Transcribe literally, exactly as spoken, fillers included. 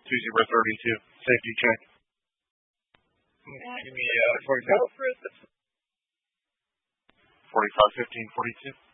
two zero thirty-two. Safety check. Give me uh, forty-five. forty-five fifteen forty-two.